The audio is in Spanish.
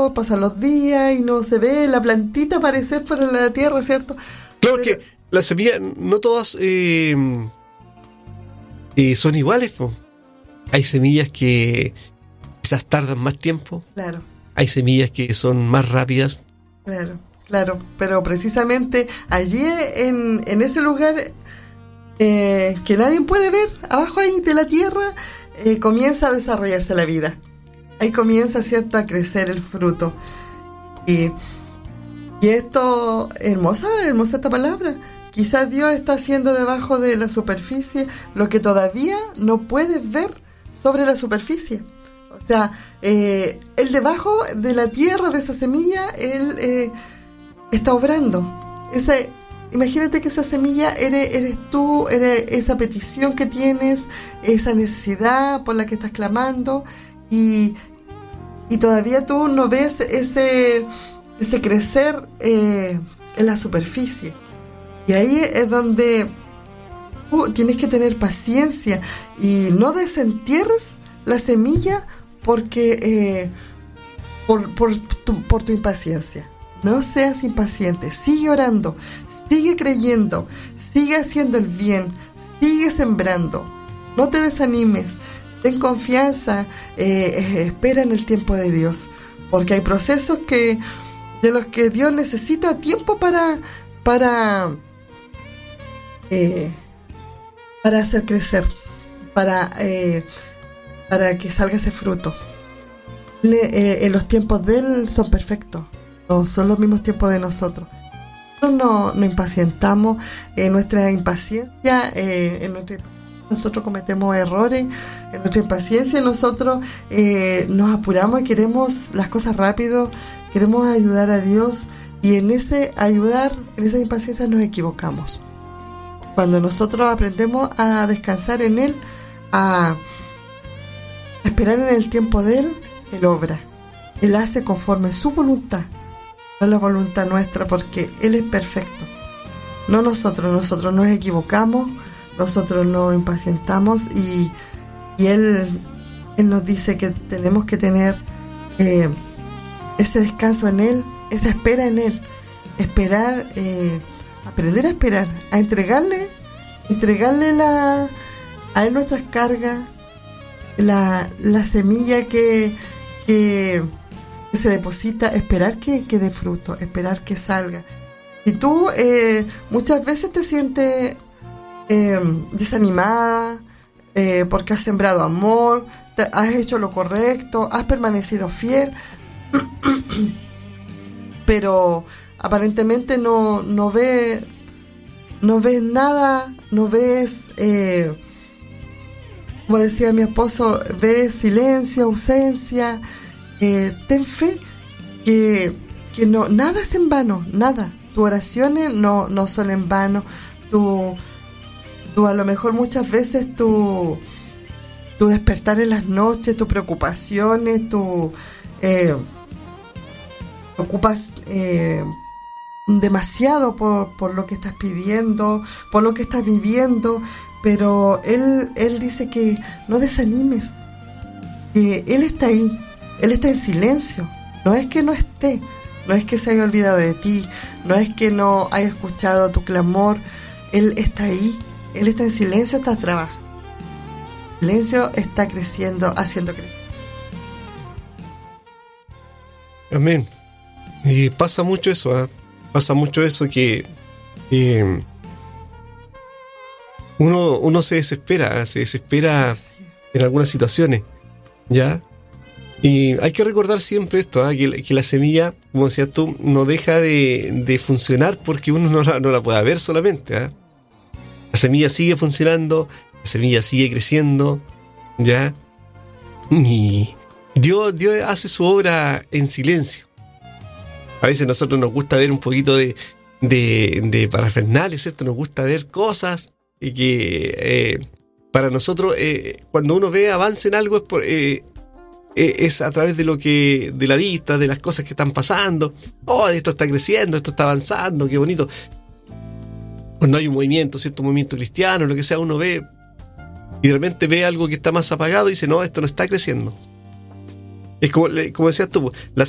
rato, pasan los días y no se ve la plantita aparecer por la tierra, ¿cierto? Claro que las semillas, no todas son iguales, po. Hay semillas que quizás tardan más tiempo. Claro. Hay semillas que son más rápidas. Claro, pero precisamente allí en ese lugar que nadie puede ver, abajo ahí de la tierra, comienza a desarrollarse la vida. Ahí comienza, ¿cierto?, a crecer el fruto. Y esto, hermosa esta palabra. Quizás Dios está haciendo debajo de la superficie lo que todavía no puedes ver sobre la superficie. O sea, Él debajo de la tierra, de esa semilla, Él está obrando. Imagínate que esa semilla eres tú, eres esa petición que tienes, esa necesidad por la que estás clamando, y todavía tú no ves ese crecer en la superficie. Y ahí es donde tú tienes que tener paciencia y no desentierres la semilla porque por tu impaciencia. No seas impaciente, sigue orando, sigue creyendo, sigue haciendo el bien, sigue sembrando. No te desanimes, ten confianza, espera en el tiempo de Dios, porque hay procesos de los que Dios necesita tiempo para hacer crecer, para que salga ese fruto. Los tiempos de Él son perfectos, no son los mismos tiempos de nosotros. Nosotros no impacientamos, nuestra impaciencia, nosotros cometemos errores, en nuestra impaciencia nosotros nos apuramos y queremos las cosas rápido, queremos ayudar a Dios, y en esa impaciencia nos equivocamos. Cuando nosotros aprendemos a descansar en Él, a esperar en el tiempo de Él, Él obra. Él hace conforme su voluntad, no la voluntad nuestra, porque Él es perfecto. No nosotros nos equivocamos, nosotros nos impacientamos, y Él nos dice que tenemos que tener ese descanso en Él, esa espera en Él, esperar, aprender a esperar, a entregarle a Él nuestras cargas, la semilla que se deposita, esperar que dé fruto, esperar que salga. Y tú muchas veces te sientes desanimada porque has sembrado amor, has hecho lo correcto, has permanecido fiel, pero aparentemente no ves nada, no ves, como decía mi esposo, ves silencio, ausencia. Ten fe que no, nada es en vano, nada. Tus oraciones no son en vano. Tú a lo mejor muchas veces tu despertar en las noches, tus preocupaciones, preocupas demasiado por lo que estás pidiendo, por lo que estás viviendo, pero Él dice que no desanimes, que Él está ahí, Él está en silencio. No es que no esté, no es que se haya olvidado de ti, no es que no haya escuchado tu clamor. Él está ahí, Él está en silencio, está trabajando. El silencio está creciendo, haciendo crecer. Amén. Y pasa mucho eso, pasa mucho eso que uno se desespera en algunas situaciones, ¿ya? Y hay que recordar siempre esto, que la semilla, como decías tú, no deja de funcionar porque uno no la puede ver solamente, La semilla sigue funcionando, la semilla sigue creciendo, ¿ya? Y Dios hace su obra en silencio. A veces a nosotros nos gusta ver un poquito de parafernalia, ¿cierto? Nos gusta ver cosas y que para nosotros cuando uno ve avance en algo es a través de la vista, de las cosas que están pasando. Oh, esto está creciendo, esto está avanzando, qué bonito. Cuando hay un movimiento, cierto movimiento cristiano, lo que sea, uno ve y de repente ve algo que está más apagado y dice, no, esto no está creciendo. Es como decías tú, la